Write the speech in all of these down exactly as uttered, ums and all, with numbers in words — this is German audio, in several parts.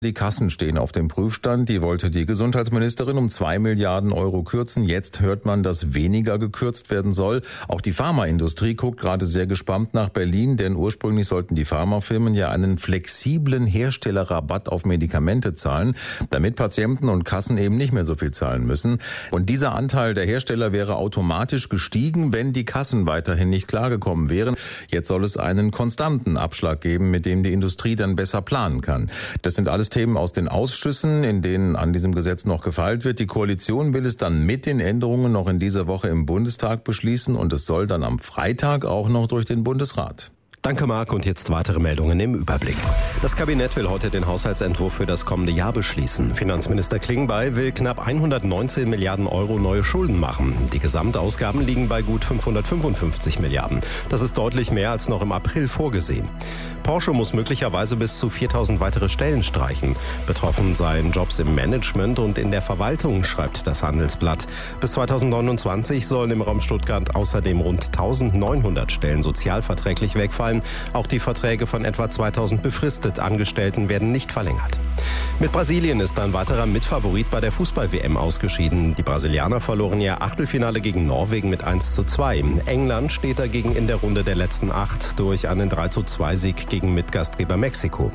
Die Kassen stehen auf dem Prüfstand. Die wollte die Gesundheitsministerin um zwei Milliarden Euro kürzen. Jetzt hört man, dass weniger gekürzt werden soll. Auch die Pharmaindustrie guckt gerade sehr gespannt nach Berlin, denn ursprünglich sollten die Pharmafirmen ja einen flexiblen Herstellerrabatt auf Medikamente zahlen, damit Patienten und Kassen eben nicht mehr so viel zahlen müssen. Und dieser Anteil der Hersteller wäre automatisch gestiegen, wenn die Kassen weiterhin nicht klargekommen wären. Jetzt soll es einen konstanten Abschlag geben, mit dem die Industrie dann besser planen kann. Das sind alles Themen aus den Ausschüssen, in denen an diesem Gesetz noch gefeilt wird. Die Koalition will es dann mit den Änderungen noch in dieser Woche im Bundestag beschließen und es soll dann am Freitag auch noch durch den Bundesrat. Danke, Marc. Und jetzt weitere Meldungen im Überblick. Das Kabinett will heute den Haushaltsentwurf für das kommende Jahr beschließen. Finanzminister Klingbeil will knapp hundertneunzehn Milliarden Euro neue Schulden machen. Die Gesamtausgaben liegen bei gut fünfhundertfünfundfünfzig Milliarden. Das ist deutlich mehr als noch im April vorgesehen. Porsche muss möglicherweise bis zu viertausend weitere Stellen streichen. Betroffen seien Jobs im Management und in der Verwaltung, schreibt das Handelsblatt. Bis zweitausendneunundzwanzig sollen im Raum Stuttgart außerdem rund eintausendneunhundert Stellen sozialverträglich wegfallen. Auch die Verträge von etwa zweitausend befristet Angestellten werden nicht verlängert. Mit Brasilien ist ein weiterer Mitfavorit bei der Fußball-W M ausgeschieden. Die Brasilianer verloren ihr Achtelfinale gegen Norwegen mit eins zu zwei. England steht dagegen in der Runde der letzten acht durch einen drei zu zwei Sieg gegen Mitgastgeber Mexiko.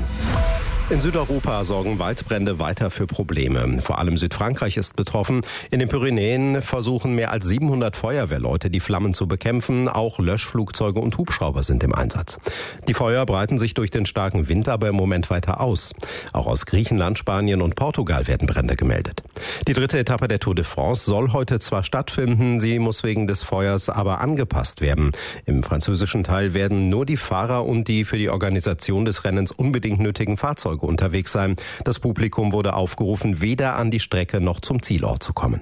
In Südeuropa sorgen Waldbrände weiter für Probleme. Vor allem Südfrankreich ist betroffen. In den Pyrenäen versuchen mehr als siebenhundert Feuerwehrleute, die Flammen zu bekämpfen. Auch Löschflugzeuge und Hubschrauber sind im Einsatz. Die Feuer breiten sich durch den starken Wind aber im Moment weiter aus. Auch aus Griechenland, Spanien und Portugal werden Brände gemeldet. Die dritte Etappe der Tour de France soll heute zwar stattfinden, sie muss wegen des Feuers aber angepasst werden. Im französischen Teil werden nur die Fahrer und die für die Organisation des Rennens unbedingt nötigen Fahrzeuge unterwegs sein. Das Publikum wurde aufgerufen, weder an die Strecke noch zum Zielort zu kommen.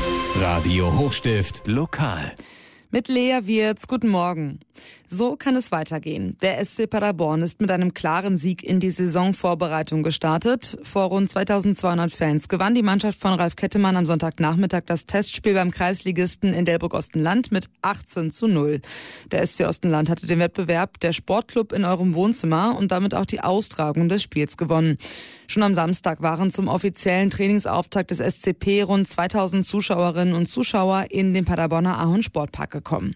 Radio Hochstift lokal. Mit Lea Wirz, guten Morgen. So kann es weitergehen. Der S C Paderborn ist mit einem klaren Sieg in die Saisonvorbereitung gestartet. Vor rund zweitausendzweihundert Fans gewann die Mannschaft von Ralf Kettemann am Sonntagnachmittag das Testspiel beim Kreisligisten in Delbrück-Ostenland mit achtzehn zu null. Der S C Ostenland hatte den Wettbewerb Der Sportclub in eurem Wohnzimmer und damit auch die Austragung des Spiels gewonnen. Schon am Samstag waren zum offiziellen Trainingsauftakt des S C P rund zweitausend Zuschauerinnen und Zuschauer in den Paderborner Ahorn Sportpark gekommen.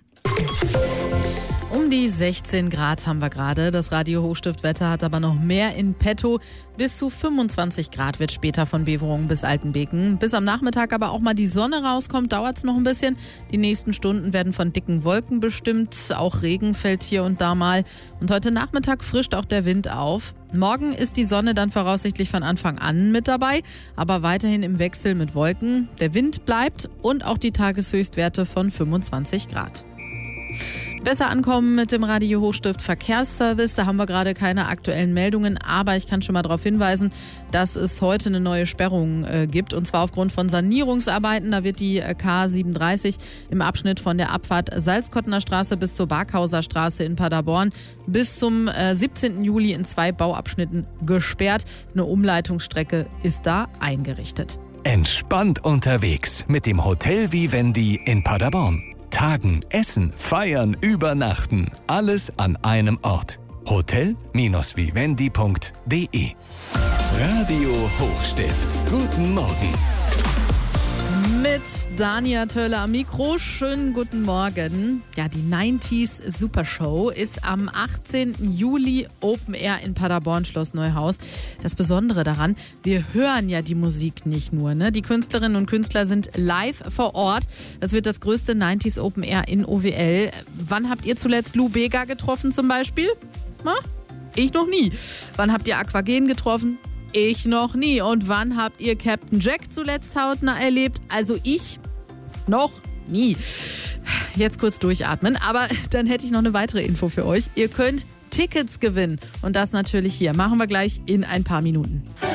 Um die sechzehn Grad haben wir gerade. Das Radio Hochstift-Wetter hat aber noch mehr in petto. Bis zu fünfundzwanzig Grad wird später von Beverungen bis Altenbeken. Bis am Nachmittag aber auch mal die Sonne rauskommt, dauert es noch ein bisschen. Die nächsten Stunden werden von dicken Wolken bestimmt. Auch Regen fällt hier und da mal. Und heute Nachmittag frischt auch der Wind auf. Morgen ist die Sonne dann voraussichtlich von Anfang an mit dabei, aber weiterhin im Wechsel mit Wolken. Der Wind bleibt und auch die Tageshöchstwerte von fünfundzwanzig Grad. Besser ankommen mit dem Radio Hochstift Verkehrsservice. Da haben wir gerade keine aktuellen Meldungen, aber ich kann schon mal darauf hinweisen, dass es heute eine neue Sperrung äh, gibt und zwar aufgrund von Sanierungsarbeiten. Da wird die äh, K siebenunddreißig im Abschnitt von der Abfahrt Salzkottener Straße bis zur Barkhauser Straße in Paderborn bis zum äh, siebzehnten Juli in zwei Bauabschnitten gesperrt. Eine Umleitungsstrecke ist da eingerichtet. Entspannt unterwegs mit dem Hotel Vivendi in Paderborn. Tagen, essen, feiern, übernachten. Alles an einem Ort. hotel Vivendi punkt de. Radio Hochstift. Guten Morgen. Mit Dania Töller am Mikro. Schönen guten Morgen. Ja, die neunziger Super Show ist am achtzehnten Juli Open Air in Paderborn, Schloss Neuhaus. Das Besondere daran, wir hören ja die Musik nicht nur, ne? Die Künstlerinnen und Künstler sind live vor Ort. Das wird das größte neunziger Open Air in O W L. Wann habt ihr zuletzt Lou Bega getroffen zum Beispiel? Na? Ich noch nie. Wann habt ihr Aquagen getroffen? Ich noch nie. Und wann habt ihr Captain Jack zuletzt hautnah erlebt? Also ich noch nie. Jetzt kurz durchatmen, aber dann hätte ich noch eine weitere Info für euch. Ihr könnt Tickets gewinnen und das natürlich hier. Machen wir gleich in ein paar Minuten.